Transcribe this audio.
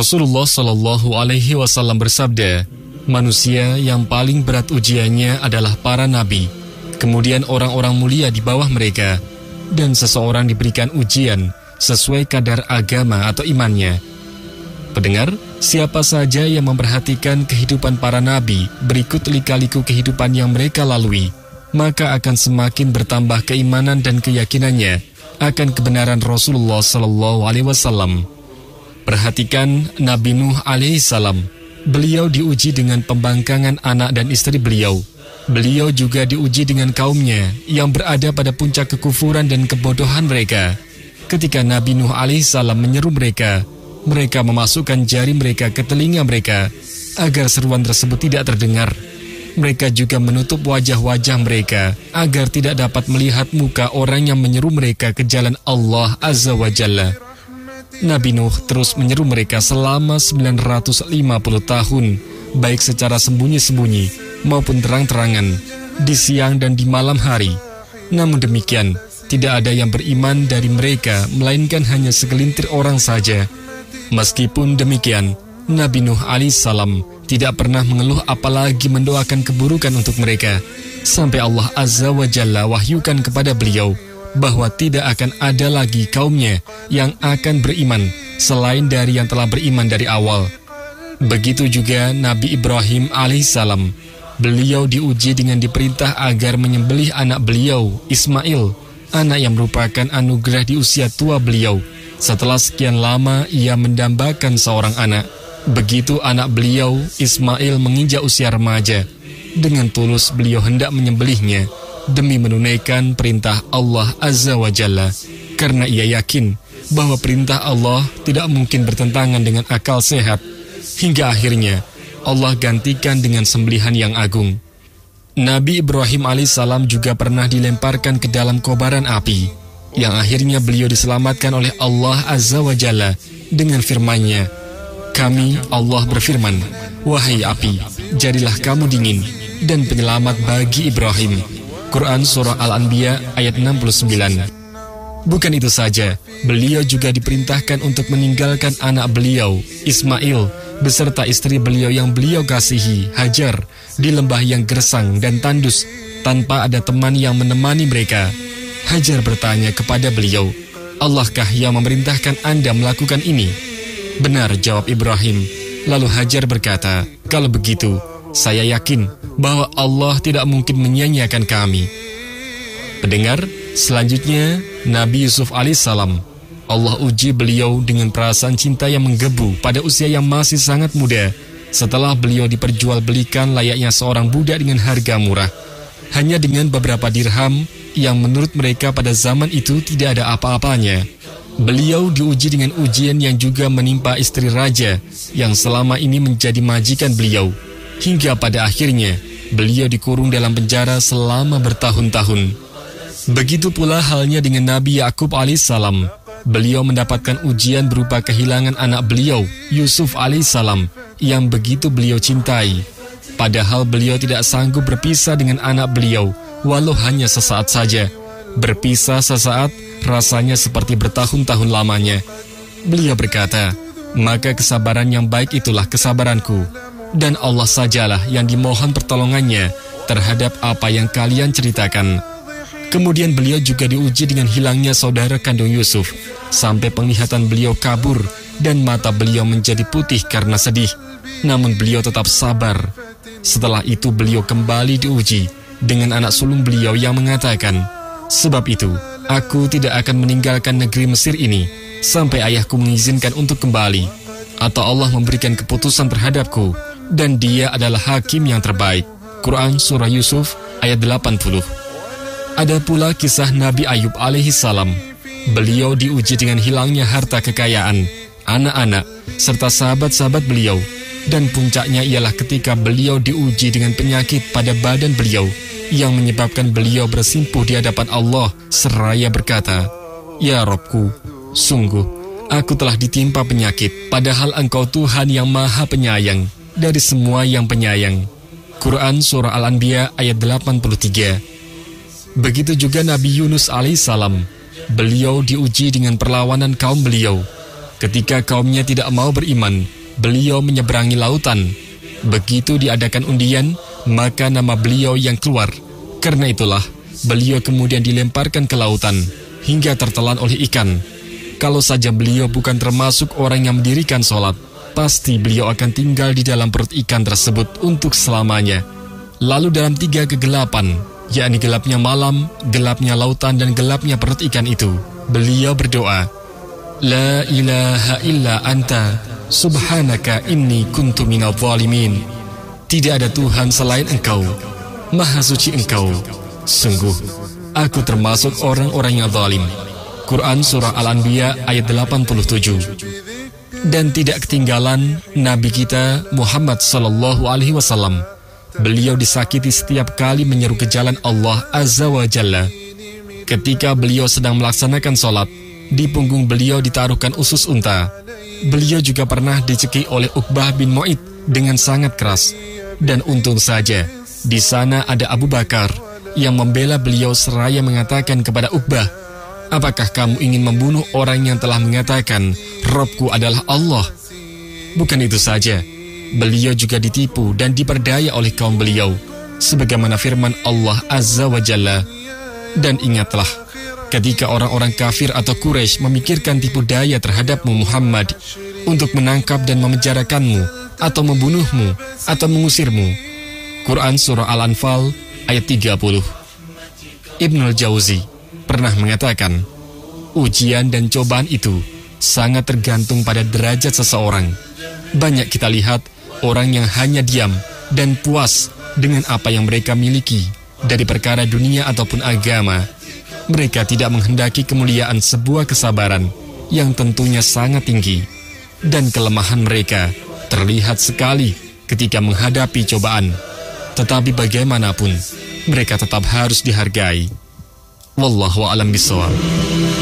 Rasulullah Shallallahu Alaihi Wasallam bersabda, manusia yang paling berat ujiannya adalah para nabi, kemudian orang-orang mulia di bawah mereka, dan seseorang diberikan ujian sesuai kadar agama atau imannya. Pendengar, siapa saja yang memperhatikan kehidupan para nabi berikut lika-liku kehidupan yang mereka lalui, maka akan semakin bertambah keimanan dan keyakinannya akan kebenaran Rasulullah Sallallahu Alaihi Wasallam. Perhatikan Nabi Nuh alaihissalam. Beliau diuji dengan pembangkangan anak dan istri beliau. Beliau juga diuji dengan kaumnya yang berada pada puncak kekufuran dan kebodohan mereka. Ketika Nabi Nuh alaihissalam menyeru mereka, mereka memasukkan jari mereka ke telinga mereka agar seruan tersebut tidak terdengar. Mereka juga menutup wajah-wajah mereka agar tidak dapat melihat muka orang yang menyeru mereka ke jalan Allah Azza wa Jalla. Nabi Nuh terus menyeru mereka selama 950 tahun, baik secara sembunyi-sembunyi maupun terang-terangan, di siang dan di malam hari. Namun demikian, tidak ada yang beriman dari mereka, melainkan hanya segelintir orang saja. Meskipun demikian, Nabi Nuh alaihissalam tidak pernah mengeluh apalagi mendoakan keburukan untuk mereka, sampai Allah Azza wa Jalla wahyukan kepada beliau bahwa tidak akan ada lagi kaumnya yang akan beriman selain dari yang telah beriman dari awal. Begitu juga Nabi Ibrahim alaihissalam. Beliau diuji dengan diperintah agar menyembelih anak beliau, Ismail, anak yang merupakan anugerah di usia tua beliau. Setelah sekian lama ia mendambakan seorang anak. Begitu anak beliau, Ismail, menginjak usia remaja, dengan tulus beliau hendak menyembelihnya demi menunaikan perintah Allah Azza wa Jalla, karena ia yakin bahwa perintah Allah tidak mungkin bertentangan dengan akal sehat. Hingga akhirnya Allah gantikan dengan sembelihan yang agung. Nabi Ibrahim alaihissalam juga pernah dilemparkan ke dalam kobaran api, yang akhirnya beliau diselamatkan oleh Allah Azza wa Jalla dengan firman-Nya, kami, Allah berfirman, wahai api, jadilah kamu dingin dan penyelamat bagi Ibrahim. Quran Surah Al-Anbiya ayat 69. Bukan itu saja, beliau juga diperintahkan untuk meninggalkan anak beliau, Ismail, beserta istri beliau yang beliau kasihi, Hajar, di lembah yang gersang dan tandus, tanpa ada teman yang menemani mereka. Hajar bertanya kepada beliau, Allahkah yang memerintahkan Anda melakukan ini? Benar, jawab Ibrahim. Lalu Hajar berkata, kalau begitu, saya yakin bahwa Allah tidak mungkin menyia-nyiakan kami. Pendengar, selanjutnya Nabi Yusuf alaihissalam. Allah uji beliau dengan perasaan cinta yang menggebu pada usia yang masih sangat muda, setelah beliau diperjualbelikan layaknya seorang budak dengan harga murah, hanya dengan beberapa dirham yang menurut mereka pada zaman itu tidak ada apa-apanya. Beliau diuji dengan ujian yang juga menimpa istri raja yang selama ini menjadi majikan beliau, hingga pada akhirnya beliau dikurung dalam penjara selama bertahun-tahun. Begitu pula halnya dengan Nabi Yakub alaihissalam. Beliau mendapatkan ujian berupa kehilangan anak beliau, Yusuf alaihissalam, yang begitu beliau cintai. Padahal beliau tidak sanggup berpisah dengan anak beliau, walau hanya sesaat saja. Berpisah sesaat rasanya seperti bertahun-tahun lamanya. Beliau berkata, maka kesabaran yang baik itulah kesabaranku, dan Allah sajalah yang dimohon pertolongannya terhadap apa yang kalian ceritakan. Kemudian beliau juga diuji dengan hilangnya saudara kandung Yusuf, sampai penglihatan beliau kabur dan mata beliau menjadi putih karena sedih. Namun beliau tetap sabar. Setelah itu beliau kembali diuji dengan anak sulung beliau yang mengatakan, sebab itu aku tidak akan meninggalkan negeri Mesir ini sampai ayahku mengizinkan untuk kembali, atau Allah memberikan keputusan terhadapku, dan dia adalah hakim yang terbaik. Quran Surah Yusuf ayat 80. Ada pula kisah Nabi Ayub alaihissalam. Beliau diuji dengan hilangnya harta kekayaan, anak-anak, serta sahabat-sahabat beliau. Dan puncaknya ialah ketika beliau diuji dengan penyakit pada badan beliau, yang menyebabkan beliau bersimpuh di hadapan Allah seraya berkata, ya Robku, sungguh aku telah ditimpa penyakit, padahal Engkau Tuhan yang maha penyayang dari semua yang penyayang. Quran Surah Al-Anbiya ayat 83. Begitu juga Nabi Yunus alaihissalam. Beliau diuji dengan perlawanan kaum beliau. Ketika kaumnya tidak mau beriman, beliau menyeberangi lautan. Begitu diadakan undian, maka nama beliau yang keluar. Karena itulah, beliau kemudian dilemparkan ke lautan, hingga tertelan oleh ikan. Kalau saja beliau bukan termasuk orang yang mendirikan sholat, pasti beliau akan tinggal di dalam perut ikan tersebut untuk selamanya. Lalu dalam 3 kegelapan, yakni gelapnya malam, gelapnya lautan, dan gelapnya perut ikan itu, beliau berdoa, La ilaha illa anta, subhanaka inni kuntu minadh dhalimin. Tidak ada Tuhan selain Engkau, Maha suci Engkau. Sungguh, aku termasuk orang-orang yang zalim. Quran Surah Al-Anbiya ayat 87. Dan tidak ketinggalan Nabi kita Muhammad Sallallahu Alaihi Wasallam. Beliau disakiti setiap kali menyeru ke jalan Allah Azza wa Jalla. Ketika beliau sedang melaksanakan sholat, di punggung beliau ditaruhkan usus unta. Beliau juga pernah dicekik oleh Uqbah bin Mu'id dengan sangat keras. Dan untung saja, di sana ada Abu Bakar yang membela beliau seraya mengatakan kepada Uqbah, apakah kamu ingin membunuh orang yang telah mengatakan, Robku adalah Allah? Bukan itu saja, beliau juga ditipu dan diperdaya oleh kaum beliau, sebagaimana firman Allah Azza wa Jalla. Dan ingatlah, ketika orang-orang kafir atau Quraisy memikirkan tipu daya terhadapmu Muhammad untuk menangkap dan memenjarakanmu, atau membunuhmu, atau mengusirmu. Quran Surah Al-Anfal ayat 30. Ibnul Jauzi pernah mengatakan, ujian dan cobaan itu sangat tergantung pada derajat seseorang. Banyak kita lihat orang yang hanya diam dan puas dengan apa yang mereka miliki dari perkara dunia ataupun agama. Mereka tidak menghendaki kemuliaan sebuah kesabaran yang tentunya sangat tinggi. Dan kelemahan mereka terlihat sekali ketika menghadapi cobaan. Tetapi bagaimanapun, mereka tetap harus dihargai. Wallahu a'lam bishawab.